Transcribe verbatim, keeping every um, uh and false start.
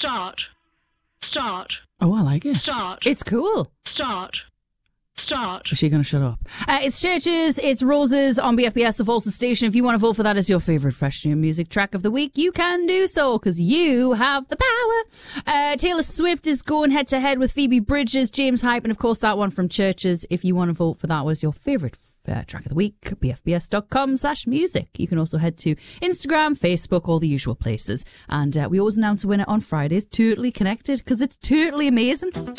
Start. Start. Oh, I like it. Start. It's cool. Start. Start. Is she going to shut up? Uh, it's Churches, it's Roses on B F B S, the Volsa Station. If you want to vote for that as your favourite fresh new music track of the week, you can do so, because you have the power. Uh, Taylor Swift is going head to head with Phoebe Bridgers, James Hype, and of course that one from Churches. If you want to vote for that as your favourite uh, track of the week, bfbs.com slash music. You can also head to Instagram, Facebook, all the usual places. And uh, we always announce a winner on Fridays, totally connected, because it's totally amazing.